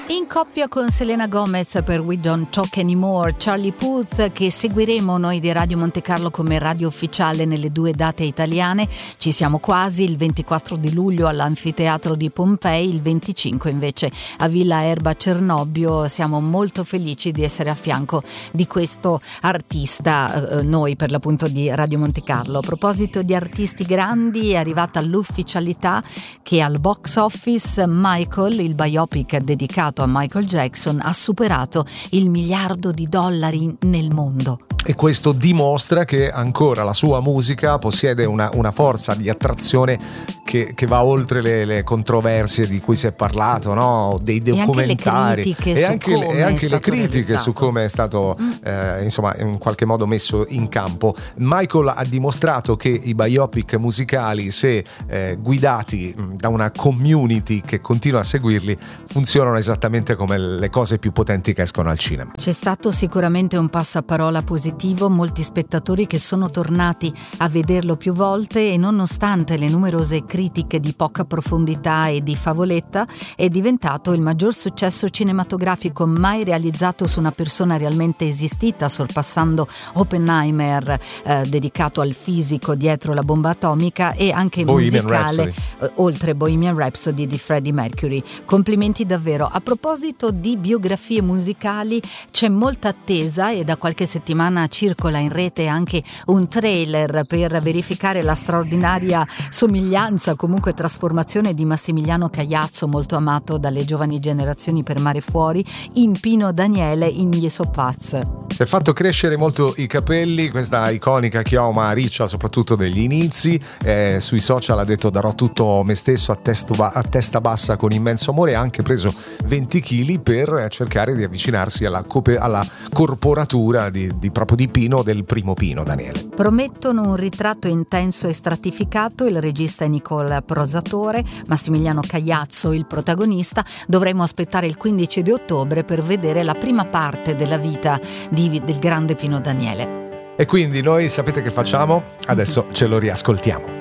In coppia con Selena Gomez per We Don't Talk Anymore, Charlie Puth, che seguiremo noi di Radio Monte Carlo come radio ufficiale nelle 2 date italiane. Ci siamo quasi, il 24 di luglio all'Anfiteatro di Pompei, il 25 invece a Villa Erba Cernobbio. Siamo molto felici di essere a fianco di questo artista, noi per l'appunto di Radio Monte Carlo. A proposito di artisti grandi, è arrivata l'ufficialità che al box office Michael, il biopic dedicato a Michael Jackson, ha superato il $1 miliardo nel mondo. E questo dimostra che ancora la sua musica possiede una forza di attrazione che va oltre le controversie di cui si è parlato, no? Dei documentari e anche le critiche su come è stato insomma in qualche modo messo in campo. Michael ha dimostrato che i biopic musicali, se guidati da una community che continua a seguirli, funzionano esattamente come le cose più potenti che escono al cinema. C'è stato sicuramente un passaparola positivo, molti spettatori che sono tornati a vederlo più volte, e nonostante le numerose critiche di poca profondità e di favoletta, è diventato il maggior successo cinematografico mai realizzato su una persona realmente esistita, sorpassando Oppenheimer, dedicato al fisico dietro la bomba atomica, e anche musicale, oltre Bohemian Rhapsody di Freddie Mercury. Complimenti davvero. A proposito di biografie musicali, c'è molta attesa e da qualche settimana circola in rete anche un trailer per verificare la straordinaria somiglianza, comunque trasformazione di Massimiliano Cagliazzo, molto amato dalle giovani generazioni per Mare Fuori, in Pino Daniele in Gli Soppaz. Si è fatto crescere molto i capelli, questa iconica chioma riccia soprattutto degli inizi, sui social ha detto: darò tutto me stesso a testa bassa con immenso amore. Ha anche preso 20 kg per cercare di avvicinarsi alla corporatura proprio di Pino, del primo Pino Daniele. Promettono un ritratto intenso e stratificato, il regista è Nicole Prosatore, Massimiliano Cagliazzo il protagonista. Dovremo aspettare il 15 di ottobre per vedere la prima parte della vita del grande Pino Daniele. E quindi noi sapete che facciamo? Adesso ce lo riascoltiamo.